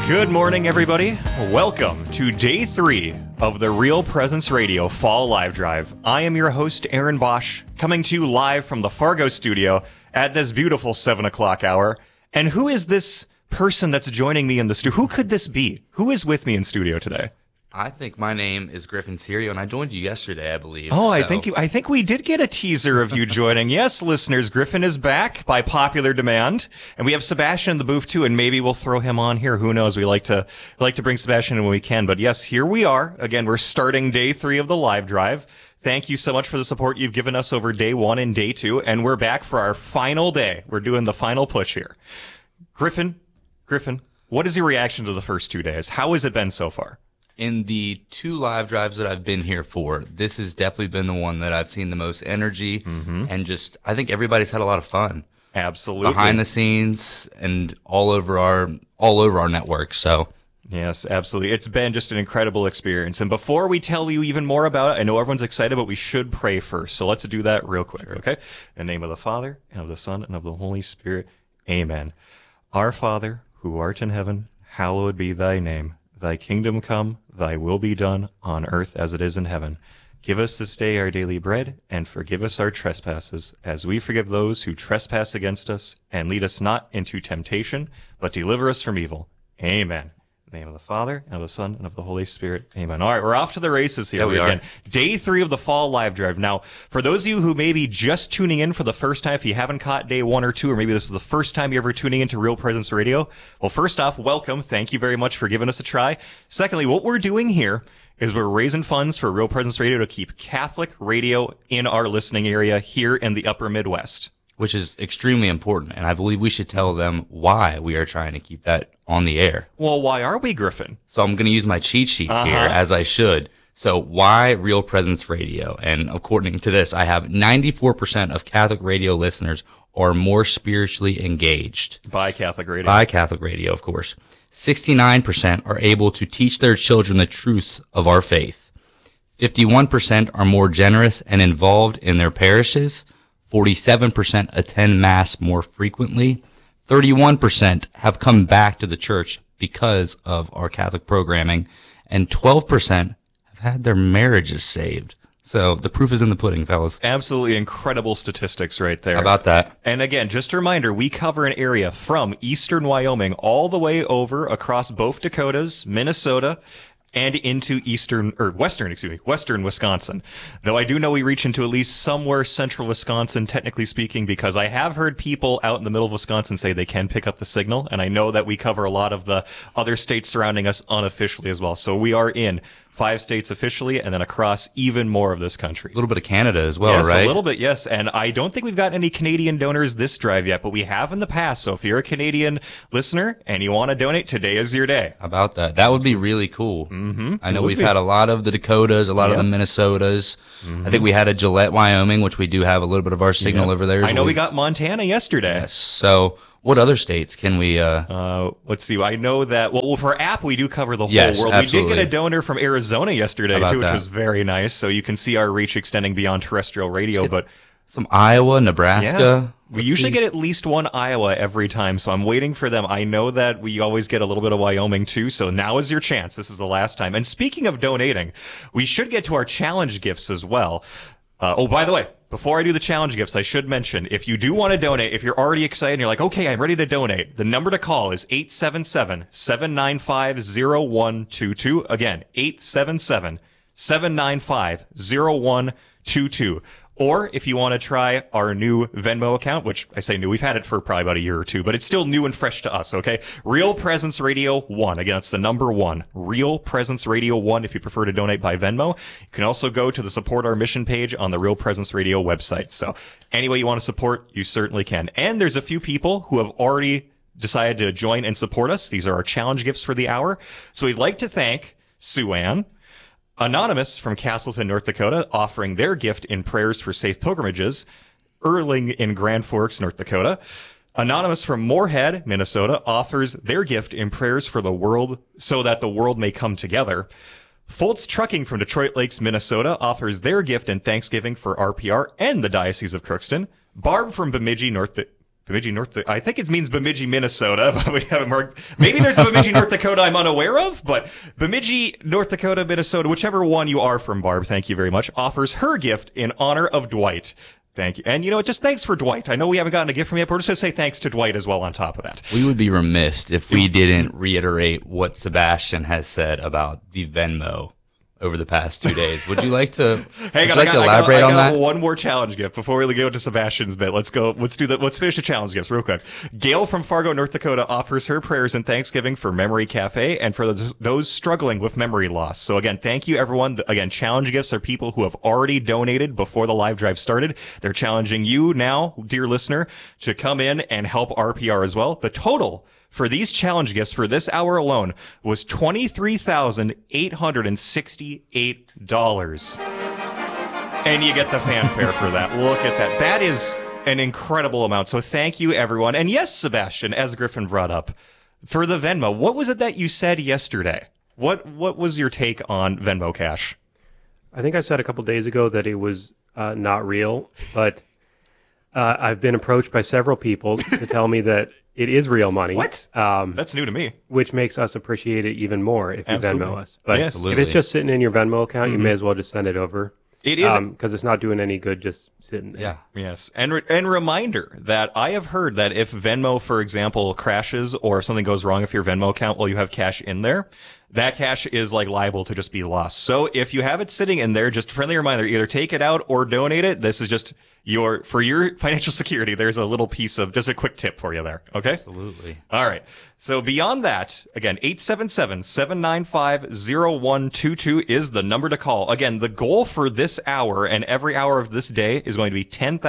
Good morning, everybody. Welcome to day 3 of the Real Presence Radio Fall Live Drive. I am your host, Aaron Bosch, coming to you live from the Fargo studio at this beautiful 7 o'clock hour. And who is this person that's joining me in the studio? Who could this be? Who is with me in studio today? I think my name is Griffin Serio, and I joined you yesterday, I believe. Oh, I think we did get a teaser of you joining. Yes, listeners, Griffin is back by popular demand, and we have Sebastian in the booth too, and maybe we'll throw him on here. Who knows? We like to bring Sebastian in when we can. But yes, here we are. Again, we're starting day 3 of the live drive. Thank you so much for the support you've given us over day 1 and day 2, and we're back for our final day. We're doing the final push here. Griffin, what is your reaction to the first 2 days? How has it been so far? In the 2 live drives that I've been here for, this has definitely been the one that I've seen the most energy, and just, I think everybody's had a lot of fun. Absolutely. Behind the scenes and all over our network, so. Yes, absolutely. It's been just an incredible experience. And before we tell you even more about it, I know everyone's excited, but we should pray first. So let's do that real quick, okay? In the name of the Father, and of the Son, and of the Holy Spirit. Amen. Our Father, who art in heaven, hallowed be thy name. Thy kingdom come, thy will be done, on earth as it is in heaven. Give us this day our daily bread, and forgive us our trespasses, as we forgive those who trespass against us. And lead us not into temptation, but deliver us from evil. Amen. In the name of the Father, and of the Son, and of the Holy Spirit. Amen. All right, we're off to the races here. Yeah, we are. Day 3 of the Fall Live Drive. Now, for those of you who may be just tuning in for the first time, if you haven't caught day 1 or 2, or maybe this is the first time you're ever tuning into Real Presence Radio, well, first off, welcome. Thank you very much for giving us a try. Secondly, what we're doing here is we're raising funds for Real Presence Radio to keep Catholic radio in our listening area here in the upper Midwest. Which is extremely important, and I believe we should tell them why we are trying to keep that on the air. Well, why are we, Griffin? So I'm going to use my cheat sheet here, as I should. So why Real Presence Radio? And according to this, I have 94% of Catholic radio listeners are more spiritually engaged. By Catholic radio. By Catholic radio, of course. 69% are able to teach their children the truths of our faith. 51% are more generous and involved in their parishes. 47% attend Mass more frequently. 31% have come back to the church because of our Catholic programming. And 12% have had their marriages saved. So the proof is in the pudding, fellas. Absolutely incredible statistics right there. How about that? And again, just a reminder, we cover an area from eastern Wyoming all the way over across both Dakotas, Minnesota, and into western Wisconsin. Though I do know we reach into at least somewhere central Wisconsin, technically speaking, because I have heard people out in the middle of Wisconsin say they can pick up the signal, and I know that we cover a lot of the other states surrounding us unofficially as well. So we are in 5 states officially, and then across even more of this country. A little bit of Canada as well, yes, right? A little bit, yes. And I don't think we've got any Canadian donors this drive yet, but we have in the past. So if you're a Canadian listener and you want to donate, today is your day. How about that? That would be really cool. Mm-hmm. I know we've had a lot of the Dakotas, a lot of the Minnesotas. Mm-hmm. I think we had a Gillette, Wyoming, which we do have a little bit of our signal over there. I know we got Montana yesterday. Yes. So what other states can we... let's see. I know that, well, for app, we do cover the whole world. Absolutely. We did get a donor from Arizona yesterday, too, which was very nice. So you can see our reach extending beyond terrestrial radio. But some Iowa, Nebraska. We usually get at least one Iowa every time, so I'm waiting for them. I know that we always get a little bit of Wyoming, too, so now is your chance. This is the last time. And speaking of donating, we should get to our challenge gifts as well. By the way, before I do the challenge gifts, I should mention, if you do want to donate, if you're already excited and you're like, okay, I'm ready to donate, the number to call is 877-795-0122. Again, 877-795-0122. Or if you want to try our new Venmo account, which I say new, we've had it for probably about a year or two, but it's still new and fresh to us, okay? Real Presence Radio 1. Again, it's the number 1. Real Presence Radio 1 if you prefer to donate by Venmo. You can also go to the Support Our Mission page on the Real Presence Radio website. So any way you want to support, you certainly can. And there's a few people who have already decided to join and support us. These are our challenge gifts for the hour. So we'd like to thank Sue Ann, Anonymous from Castleton, North Dakota, offering their gift in prayers for safe pilgrimages. Erling in Grand Forks, North Dakota. Anonymous from Moorhead, Minnesota, offers their gift in prayers for the world so that the world may come together. Foltz Trucking from Detroit Lakes, Minnesota, offers their gift in thanksgiving for RPR and the Diocese of Crookston. Barb from Bemidji, Bemidji, I think it means Bemidji, Minnesota, but we haven't marked. Maybe there's a Bemidji, North Dakota I'm unaware of, but Bemidji, North Dakota, Minnesota, whichever one you are from, Barb, thank you very much, offers her gift in honor of Dwight. Thank you. And, just thanks for Dwight. I know we haven't gotten a gift from him yet, but we're just going to say thanks to Dwight as well on top of that. We would be remiss if we didn't reiterate what Sebastian has said about the Venmo over the past 2 days. Would you like to, elaborate on that? One more challenge gift before we go to Sebastian's bit. Let's finish the challenge gifts real quick. Gail from Fargo, North Dakota offers her prayers and thanksgiving for Memory Cafe and for those struggling with memory loss. So again, thank you everyone. Again, challenge gifts are people who have already donated before the live drive started. They're challenging you now, dear listener, to come in and help RPR as well. The total for these challenge gifts for this hour alone was $23,868. And you get the fanfare for that. Look at that. That is an incredible amount. So thank you, everyone. And yes, Sebastian, as Griffin brought up, for the Venmo, what was it that you said yesterday? What was your take on Venmo Cash? I think I said a couple days ago that it was not real, but I've been approached by several people to tell me that it is real money. What? That's new to me. Which makes us appreciate it even more if you Venmo us. But yes, if it's just sitting in your Venmo account, you may as well just send it over. It is because it's not doing any good just sitting there. Yeah. Yes. And reminder that I have heard that if Venmo, for example, crashes or something goes wrong if your Venmo account while you have cash in there, that cash is liable to just be lost. So if you have it sitting in there, just a friendly reminder, either take it out or donate it. This is just for your financial security. There's a little piece of just a quick tip for you there. Okay. Absolutely. All right. So beyond that, again, 877-795-0122 is the number to call. Again, the goal for this hour and every hour of this day is going to be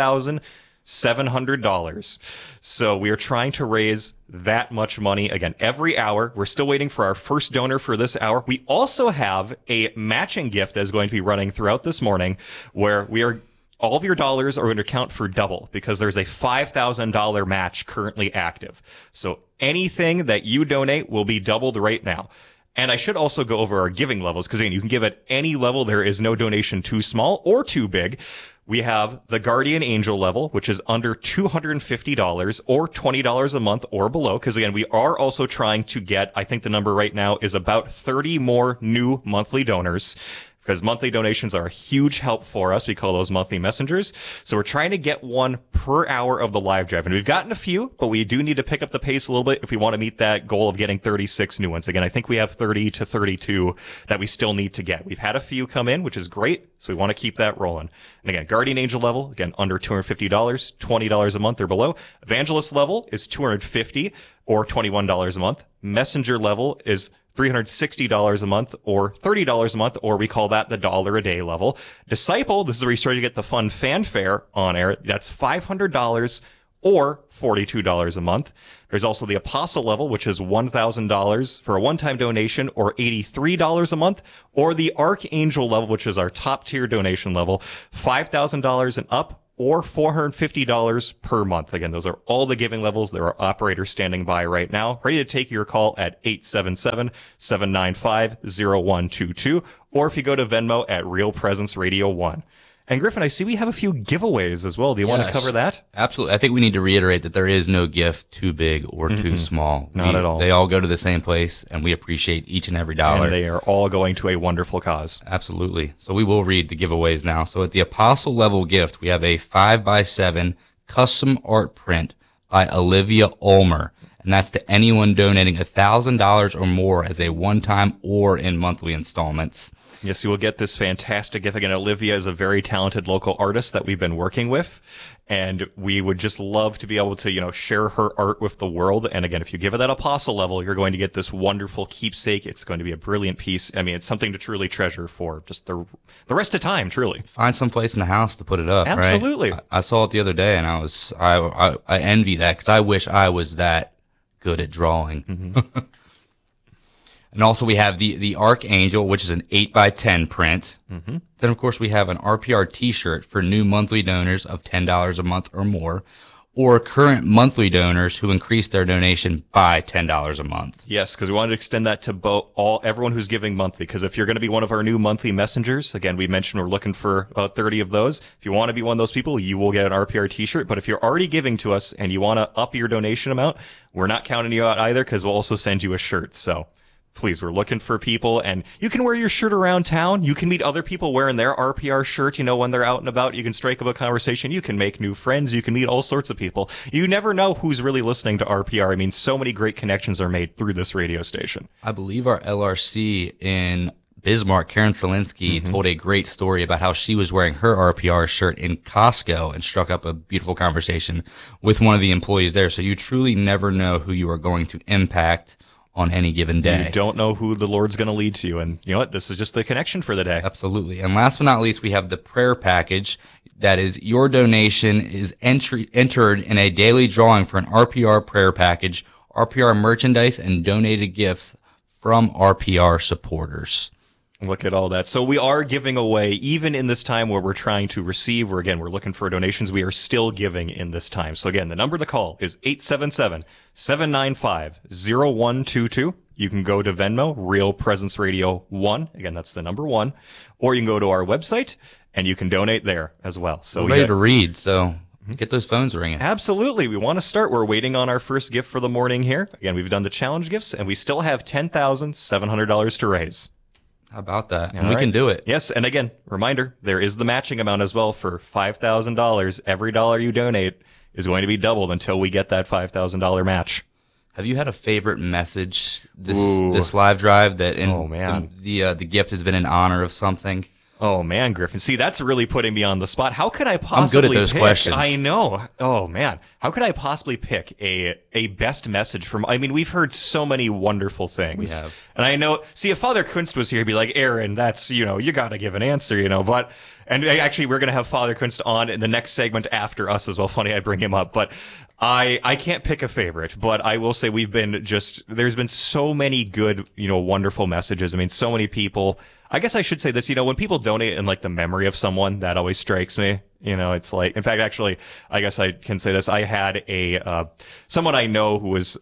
$10,700. So we are trying to raise that much money. Again, every hour. We're still waiting for our first donor for this hour. We also have a matching gift that is going to be running throughout this morning where all of your dollars are going to count for double because there's a $5,000 match currently active. So anything that you donate will be doubled right now. And I should also go over our giving levels because again, you can give at any level. There is no donation too small or too big. We have the Guardian Angel level, which is under $250 or $20 a month or below. Because again, we are also trying to get, I think the number right now is about 30 more new monthly donors. Because monthly donations are a huge help for us. We call those monthly messengers. So we're trying to get one per hour of the live drive. And we've gotten a few, but we do need to pick up the pace a little bit if we want to meet that goal of getting 36 new ones. Again, I think we have 30 to 32 that we still need to get. We've had a few come in, which is great. So we want to keep that rolling. And again, Guardian Angel level, again, under $250, $20 a month or below. Evangelist level is $250 or $21 a month. Messenger level is $360 a month or $30 a month, or we call that the $1 a day level. Disciple, this is where you start to get the fun fanfare on air. That's $500 or $42 a month. There's also the Apostle level, which is $1,000 for a one-time donation or $83 a month, or the Archangel level, which is our top tier donation level, $5,000 and up, or $450 per month. Again, those are all the giving levels. There are operators standing by right now, ready to take your call at 877-795-0122, or if you go to Venmo at Real Presence Radio 1. And Griffin, I see we have a few giveaways as well. Do you want to cover that? Absolutely. I think we need to reiterate that there is no gift too big or too small. Not at all. They all go to the same place, and we appreciate each and every dollar. And they are all going to a wonderful cause. Absolutely. So we will read the giveaways now. So at the Apostle level gift, we have a 5x7 custom art print by Olivia Ulmer. And that's to anyone donating $1,000 or more as a one-time or in monthly installments. Yes, you will get this fantastic gift. Again, Olivia is a very talented local artist that we've been working with, and we would just love to be able to, share her art with the world. And again, if you give it that Apostle level, you're going to get this wonderful keepsake. It's going to be a brilliant piece. I mean, it's something to truly treasure for just the rest of time, truly. Find some place in the house to put it up, Absolutely. Right? I saw it the other day, and I envy that because I wish I was that good at drawing. Mm-hmm. And also we have the Archangel, which is an 8x10 print. Mm-hmm. Then, of course, we have an RPR t-shirt for new monthly donors of $10 a month or more. or current monthly donors who increased their donation by $10 a month. Yes, because we wanted to extend that to everyone who's giving monthly. Because if you're going to be one of our new monthly messengers, again, we mentioned we're looking for about 30 of those. If you want to be one of those people, you will get an RPR t-shirt. But if you're already giving to us and you want to up your donation amount, we're not counting you out either, because we'll also send you a shirt. So please, we're looking for people, and you can wear your shirt around town. You can meet other people wearing their RPR shirt, when they're out and about. You can strike up a conversation. You can make new friends. You can meet all sorts of people. You never know who's really listening to RPR. I mean, so many great connections are made through this radio station. I believe our LRC in Bismarck, Karen Selinsky, told a great story about how she was wearing her RPR shirt in Costco and struck up a beautiful conversation with one of the employees there. So you truly never know who you are going to impact on any given day. You don't know who the Lord's going to lead to you. And you know what? This is just the connection for the day. Absolutely. And last but not least, we have the prayer package. That is, your donation is entered in a daily drawing for an RPR prayer package, RPR merchandise, and donated gifts from RPR supporters. Look at all that. So we are giving away, even in this time where we're trying to receive, we're looking for donations. We are still giving in this time. So again, the number to call is 877-795-0122. You can go to Venmo, Real Presence Radio 1. Again, that's the number 1. Or you can go to our website and you can donate there as well. So we're ready to read. So get those phones ringing. Absolutely. We want to start. We're waiting on our first gift for the morning here. Again, we've done the challenge gifts and we still have $10,700 to raise. How about that? And we can do it. Yes. And again, reminder, there is the matching amount as well for $5,000. Every dollar you donate is going to be doubled until we get that $5,000 match. Have you had a favorite message this live drive that the gift has been in honor of something? Oh, man, Griffin. See, that's really putting me on the spot. How could I possibly I'm good at those questions. I know. Oh, man. How could I possibly pick a best message from... I mean, we've heard so many wonderful things. We have. And I know... See, if Father Kunst was here, he'd be like, Aaron, that's, you got to give an answer, but... And actually, we're going to have Father Kunst on in the next segment after us as well. Funny, I bring him up. But I can't pick a favorite. But I will say there's been so many good, wonderful messages. I mean, so many people... I guess I should say this, when people donate in the memory of someone, that always strikes me. It's like, in fact, actually, I guess I can say this. I had someone I know who was,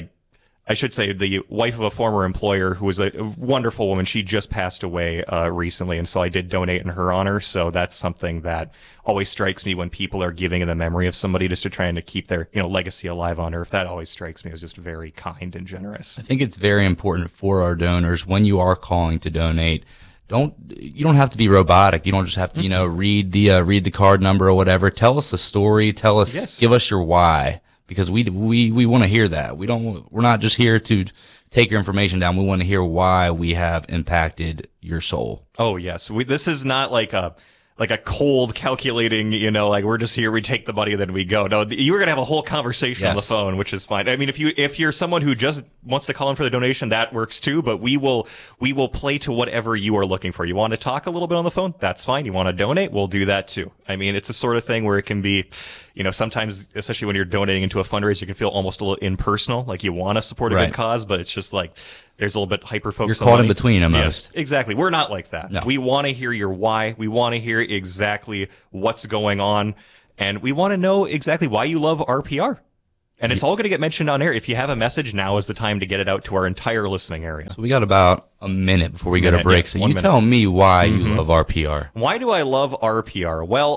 I should say the wife of a former employer who was a wonderful woman. She just passed away recently, and so I did donate in her honor. So that's something that always strikes me when people are giving in the memory of somebody, just to trying to keep their legacy alive on earth. That always strikes me as just very kind and generous. I think it's very important for our donors, when you are calling to donate, you don't have to be robotic. You don't just have to read the card number or whatever. Tell us a story. Tell us, yes. Give us your why. Because we want to hear that. We're not just here to take your information down. We want to hear why we have impacted your soul. Oh yes, this is not like a cold calculating, we're just here, we take the money and then we go. No, you were going to have a whole conversation on the phone, which is fine. I mean, if you're someone who just wants to call in for the donation, that works too, but we will play to whatever you are looking for. You want to talk a little bit on the phone? That's fine. You want to donate? We'll do that too. I mean, it's a sort of thing where it can be, sometimes, especially when you're donating into a fundraiser, you can feel almost a little impersonal, like you want to support a good cause, but it's just like, there's a little bit hyper-focused on You're caught money. in between almost. Yes, exactly. We're not like that. No. We want to hear your why. We want to hear exactly what's going on. And we want to know exactly why you love RPR. And it's all going to get mentioned on air. If you have a message, now is the time to get it out to our entire listening area. So we got about a minute before we go to break. Yes, so you tell me why you love RPR. Why do I love RPR? Well,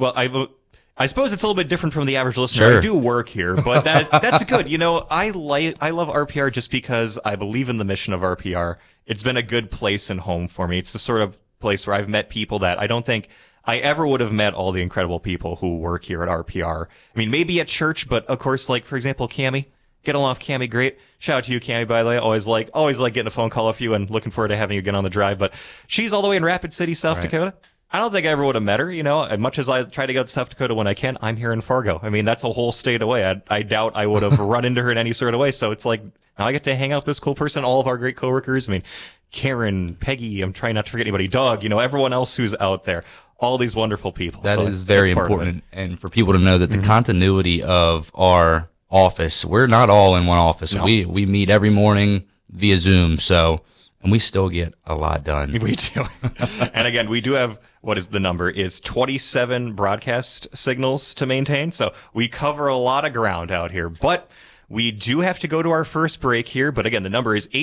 I suppose it's a little bit different from the average listener. Sure. I do work here, but that's good. I love RPR just because I believe in the mission of RPR. It's been a good place and home for me. It's the sort of place where I've met people that I don't think I ever would have met all the incredible people who work here at RPR. I mean, maybe at church, but of course, for example, Cammie. Get along with Cammie, great. Shout out to you, Cammie, by the way. Always like getting a phone call off you and looking forward to having you again on the drive. But she's all the way in Rapid City, South Dakota. I don't think I ever would have met her, As much as I try to go to South Dakota when I can, I'm here in Fargo. I mean, that's a whole state away. I doubt I would have run into her in any sort of way. So it's like, now I get to hang out with this cool person, all of our great coworkers. I mean, Karen, Peggy, I'm trying not to forget anybody, Doug, everyone else who's out there. All these wonderful people. That is very important. And for people to know that the continuity of our office, we're not all in one office. No. We meet every morning via Zoom. And we still get a lot done. We do. And again, we do have what is the number, is 27 broadcast signals to maintain. So we cover a lot of ground out here. But we do have to go to our first break here. But again, the number is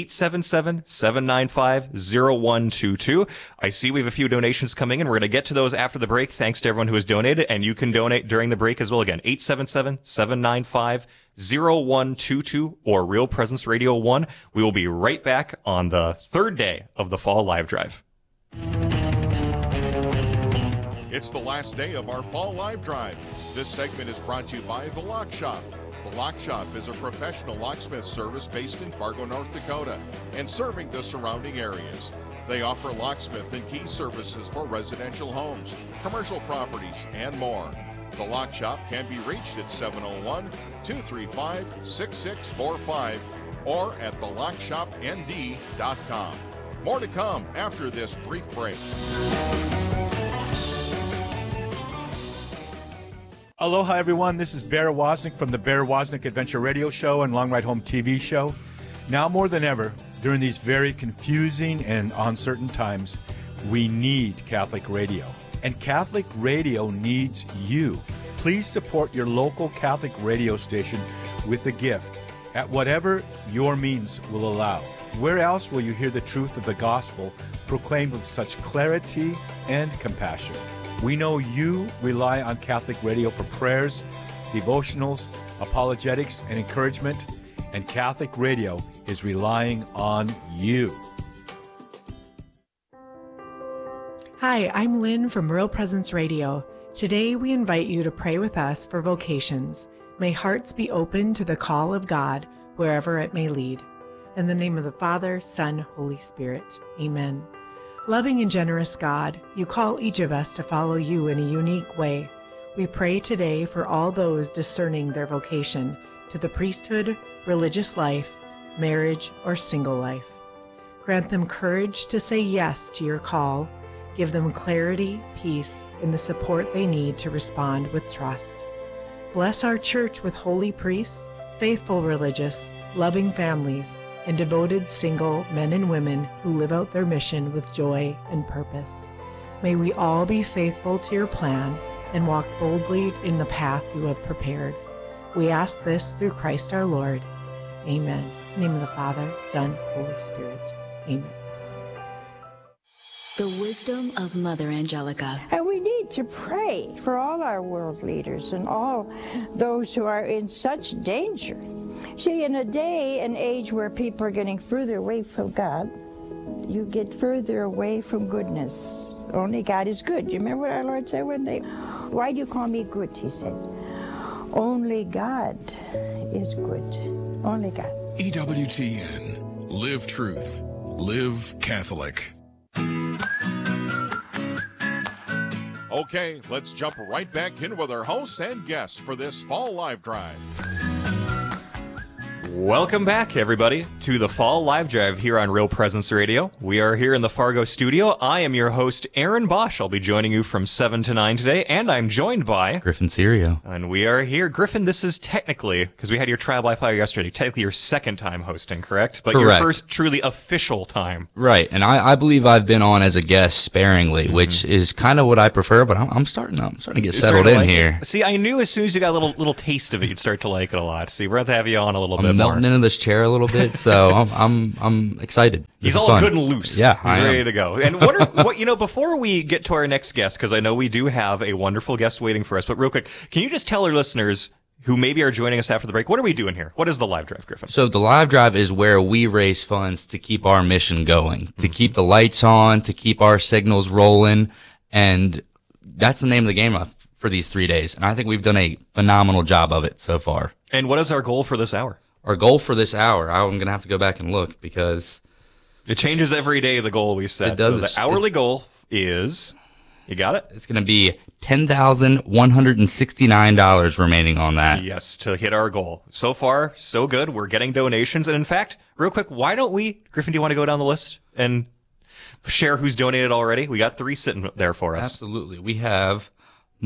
877-795-0122. I see we have a few donations coming in. We're going to get to those after the break. Thanks to everyone who has donated. And you can donate during the break as well. Again, 877-795-0122 or Real Presence Radio 1. We will be right back on the third day of the Fall Live Drive. It's the last day of our Fall Live Drive. This segment is brought to you by The Lock Shop. The Lock Shop is a professional locksmith service based in Fargo, North Dakota, and serving the surrounding areas. They offer locksmith and key services for residential homes, commercial properties, and more. The Lock Shop can be reached at 701-235-6645 or at thelockshopnd.com. More to come after this brief break. Aloha, everyone. This is Bear Wozniak from the Bear Wozniak Adventure Radio Show and Long Ride Home TV show. Now more than ever, during these very confusing and uncertain times, we need Catholic radio. And Catholic radio needs you. Please support your local Catholic radio station with a gift at whatever your means will allow. Where else will you hear the truth of the gospel proclaimed with such clarity and compassion? We know you rely on Catholic radio for prayers, devotionals, apologetics, and encouragement, and Catholic radio is relying on you. Hi, I'm Lynn from Real Presence Radio. Today we invite you to pray with us for vocations. May hearts be open to the call of God wherever it may lead. In the name of the Father, Son, Holy Spirit. Amen. Loving and generous God, you call each of us to follow you in a unique way. We pray today for all those discerning their vocation to the priesthood, religious life, marriage, or single life. Grant them courage to say yes to your call. Give them clarity, peace, and the support they need to respond with trust. Bless our church with holy priests, faithful religious, loving families, and devoted single men and women who live out their mission with joy and purpose. May we all be faithful to your plan and walk boldly in the path you have prepared. We ask this through Christ our Lord. Amen. In the name of the Father, Son, Holy Spirit. Amen. The wisdom of Mother Angelica. And we need to pray for all our world leaders and all those who are in such danger. See, in a day and age where people are getting further away from God, you get further away from goodness. Only God is good. You remember what our Lord said one day? Why do you call me good, he said. Only God is good. Only God. EWTN. Live truth. Live Catholic. Okay, let's jump right back in with our hosts and guests for this Fall Live Drive. Welcome back, everybody, to the Fall Live Drive here on Real Presence Radio. We are here in the Fargo studio. I am your host, Aaron Bosch. I'll be joining you from 7 to 9 today, and I'm joined by... Griffin Serio. And we are here. Griffin, this is technically, because we had your trial by fire yesterday, technically your second time hosting, correct? But Correct. Your first truly official time. Right, and I believe I've been on as a guest sparingly, which is kind of what I prefer, but I'm starting to get settled in here. See, I knew as soon as you got a little taste of it, you'd start to like it a lot. See, we're going to have you on a little bit more. I'm melting into this chair a little bit, so I'm excited. He's all good and loose. Yeah, he's ready to go. And before we get to our next guest, because I know we do have a wonderful guest waiting for us, but real quick, can you just tell our listeners who maybe are joining us after the break, what are we doing here? What is the Live Drive, Griffin? So the Live Drive is where we raise funds to keep our mission going, to keep the lights on, to keep our signals rolling, and that's the name of the game for these 3 days. And I think we've done a phenomenal job of it so far. And what is our goal for this hour? Our goal for this hour, I'm going to have to go back and look because... It changes every day, the goal we set. It does. So the hourly goal is... You got it? It's going to be $10,169 remaining on that. Yes, to hit our goal. So far, so good. We're getting donations. And in fact, real quick, why don't we... Griffin, do you want to go down the list and share who's donated already? We got 3 sitting there for us. Absolutely. We have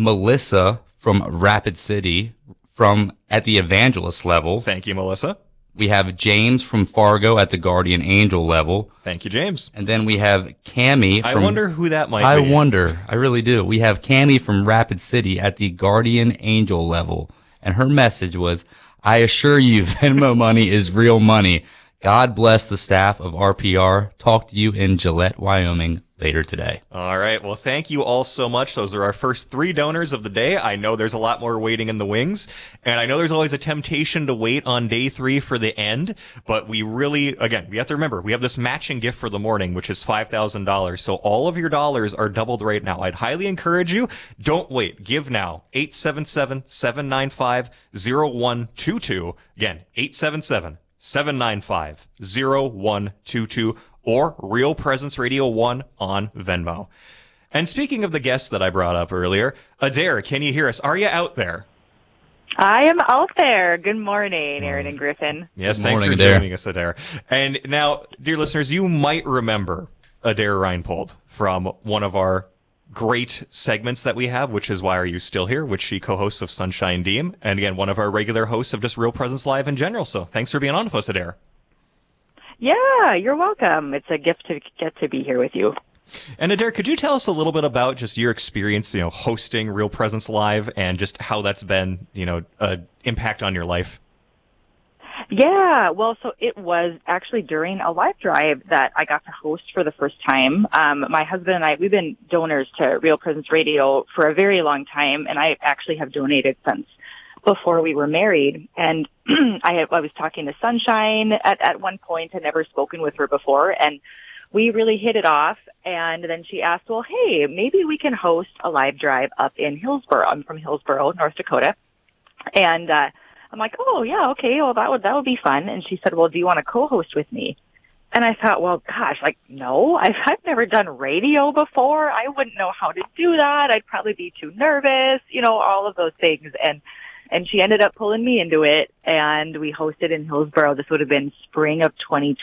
Melissa from Rapid City... at the evangelist level. Thank you, Melissa. We have James from Fargo at the Guardian Angel level. Thank you, James. And then we have Cammie from... I wonder who that might I be. wonder. I really do. We have Cammie from Rapid City at the Guardian Angel level. And her message was, I assure you, Venmo money is real money. God bless the staff of RPR. Talk to you in Gillette, Wyoming later today. All right. Well, thank you all so much. Those are our first 3 donors of the day. I know there's a lot more waiting in the wings, and I know there's always a temptation to wait on day 3 for the end, but we really, again, we have to remember, we have this matching gift for the morning, which is $5,000. So all of your dollars are doubled right now. I'd highly encourage you, don't wait. Give now. 877-795-0122. Again, 877-795-0122. or Real Presence Radio 1 on Venmo. And speaking of the guests that I brought up earlier, Adair, can you hear us? Are you out there? I am out there. Good morning, Aaron and Griffin. Yes, Good thanks morning, for Adair. joining us, Adair. And now, dear listeners, you might remember Adair Reinpold from one of our great segments that we have, which is Why Are You Still Here, which she co-hosts of Sunshine Deem. And again, one of our regular hosts of just Real Presence Live in general. So thanks for being on with us, Adair. Yeah, you're welcome. It's a gift to get to be here with you. And Adair, could you tell us a little bit about just your experience, hosting Real Presence Live and just how that's been, an impact on your life? Yeah, well, so it was actually during a live drive that I got to host for the first time. My husband and I, we've been donors to Real Presence Radio for a very long time, and I actually have donated since before we were married. And I was talking to Sunshine at one point. I'd never spoken with her before, and we really hit it off. And then she asked, well, hey, maybe we can host a live drive up in Hillsboro. I'm from Hillsboro, North Dakota. And I'm like, oh, yeah, okay, well, that would be fun. And she said, well, do you want to co-host with me? And I thought, well, gosh, no, I've never done radio before. I wouldn't know how to do that. I'd probably be too nervous, all of those things. And she ended up pulling me into it, and we hosted in Hillsboro. This would have been spring of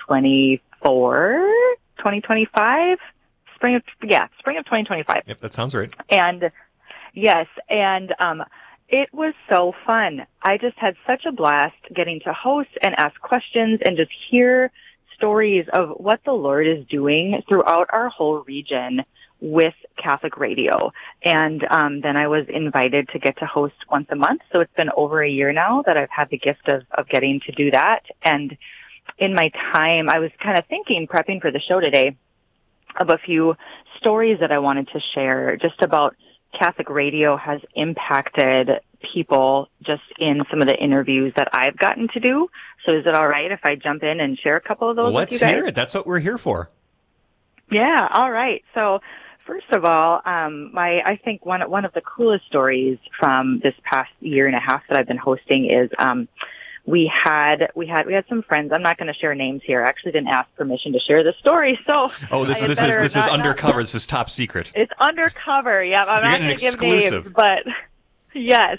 2025? Spring of 2025. Yep, that sounds right. And yes, and it was so fun. I just had such a blast getting to host and ask questions and just hear stories of what the Lord is doing throughout our whole region with Catholic radio. And then I was invited to get to host once a month. So it's been over a year now that I've had the gift of getting to do that. And in my time, I was kind of thinking, prepping for the show today, of a few stories that I wanted to share just about Catholic radio has impacted people just in some of the interviews that I've gotten to do. So is it all right if I jump in and share a couple of those with you guys? Let's hear it. That's what we're here for. Yeah, all right. So first of all, I think one of the coolest stories from this past year and a half that I've been hosting is we had some friends. I'm not going to share names here. I actually didn't ask permission to share this story. So this is undercover. This is top secret. It's undercover. Yeah, I'm not going to give names, but yes.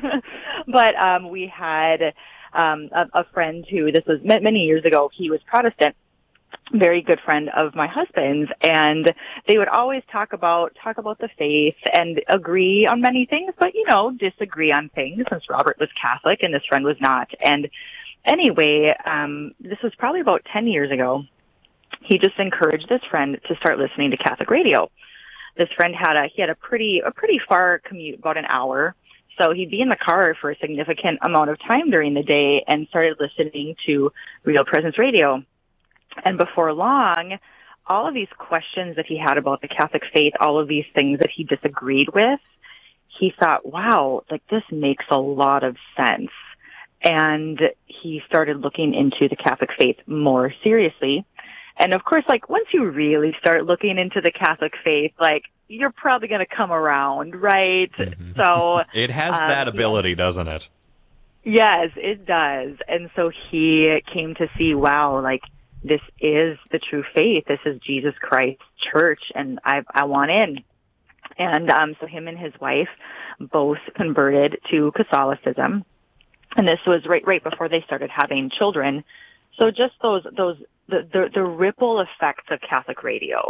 But we had a friend who, this was many years ago. He was Protestant, very good friend of my husband's, and they would always talk about the faith and agree on many things, but disagree on things, since Robert was Catholic and this friend was not. And anyway, this was probably about 10 years ago. He just encouraged this friend to start listening to Catholic radio. This friend had a pretty far commute, about an hour. So he'd be in the car for a significant amount of time during the day and started listening to Real Presence Radio. And before long, all of these questions that he had about the Catholic faith, all of these things that he disagreed with, he thought, wow, this makes a lot of sense. And he started looking into the Catholic faith more seriously. And of course, once you really start looking into the Catholic faith, you're probably going to come around, right? Mm-hmm. So it has that ability, doesn't it? Yes, it does. And so he came to see, wow, this is the true faith. This is Jesus Christ's church, and I want in. And so him and his wife both converted to Catholicism, and this was right before they started having children. So just the ripple effects of Catholic radio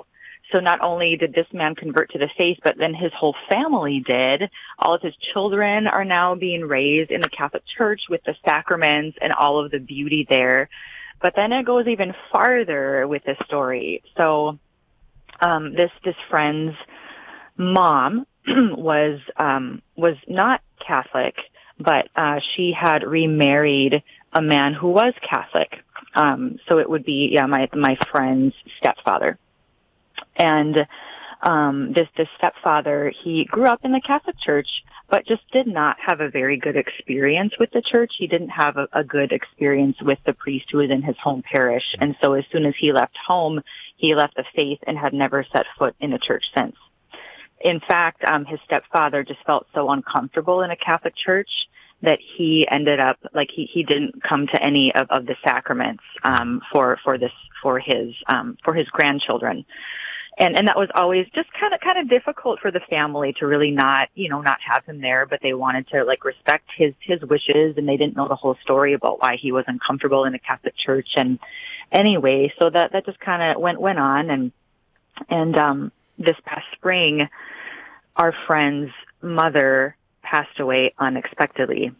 So not only did this man convert to the faith, but then his whole family did. All of his children are now being raised in the Catholic Church with the sacraments and all of the beauty there. But then it goes even farther with this story. So this friend's mom was not Catholic, but she had remarried a man who was Catholic. So it would be my friend's stepfather. And this stepfather, he grew up in the Catholic Church, but just did not have a very good experience with the church. He didn't have a good experience with the priest who was in his home parish. And so as soon as he left home, he left the faith and had never set foot in a church since. In fact, his stepfather just felt so uncomfortable in a Catholic church that he ended up, like, he didn't come to any of the sacraments for his grandchildren. And that was always just kind of difficult for the family to really not have him there, but they wanted to like respect his wishes, and they didn't know the whole story about why he was uncomfortable in the Catholic Church. And anyway, so that just kind of went on, and this past spring, our friend's mother passed away unexpectedly.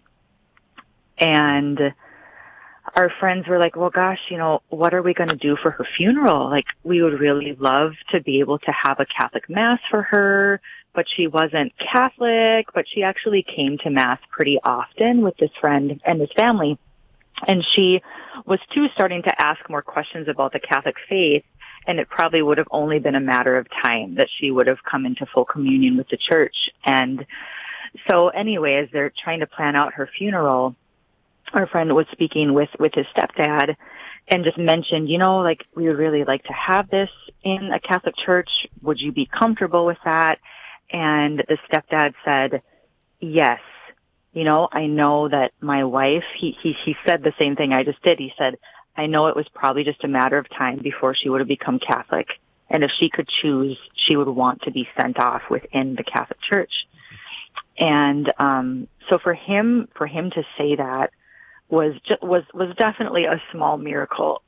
And our friends were like, well, gosh, what are we going to do for her funeral? Like, we would really love to be able to have a Catholic Mass for her, but she wasn't Catholic, but she actually came to Mass pretty often with this friend and his family. And she was, too, starting to ask more questions about the Catholic faith, and it probably would have only been a matter of time that she would have come into full communion with the church. And so anyway, as they're trying to plan out her funeral, our friend was speaking with his stepdad and just mentioned, like, we would really like to have this in a Catholic church. Would you be comfortable with that? And the stepdad said, yes. I know that my wife, he said the same thing I just did. He said, I know it was probably just a matter of time before she would have become Catholic. And if she could choose, she would want to be sent off within the Catholic Church. And so for him to say that was definitely a small miracle.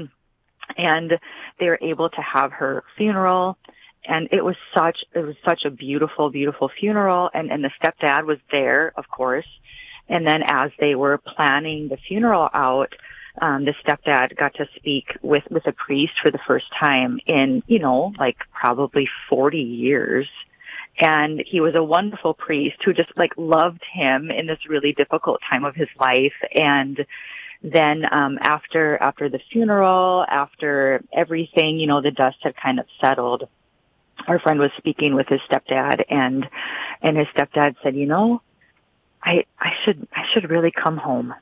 And they were able to have her funeral, and it was such a beautiful, beautiful funeral. And the stepdad was there, of course. And then as they were planning the funeral out, the stepdad got to speak with a priest for the first time in, like probably 40 years. And he was a wonderful priest who just like loved him in this really difficult time of his life. And then, after the funeral, after everything, the dust had kind of settled, our friend was speaking with his stepdad, and his stepdad said, I should really come home.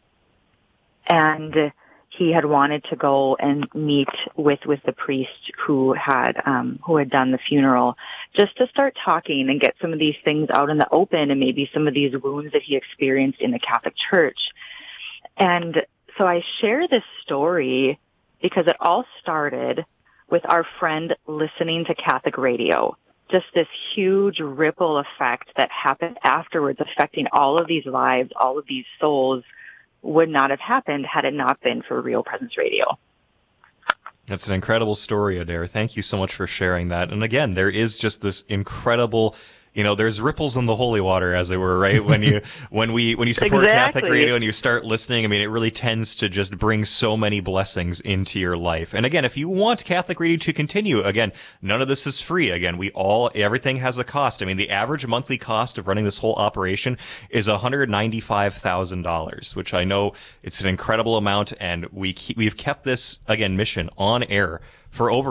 And he had wanted to go and meet with the priest who had done the funeral, just to start talking and get some of these things out in the open, and maybe some of these wounds that he experienced in the Catholic Church. And so I share this story because it all started with our friend listening to Catholic radio. Just this huge ripple effect that happened afterwards, affecting all of these lives, all of these souls, would not have happened had it not been for Real Presence Radio. That's an incredible story, Adair. Thank you so much for sharing that. And again, there is just this incredible, there's ripples in the holy water, as it were, right? When you support exactly. Catholic radio and you start listening, it really tends to just bring so many blessings into your life. And again, if you want Catholic radio to continue, again, none of this is free. Again, everything has a cost. The average monthly cost of running this whole operation is $195,000, which I know it's an incredible amount, and we've kept this, again, mission on air for over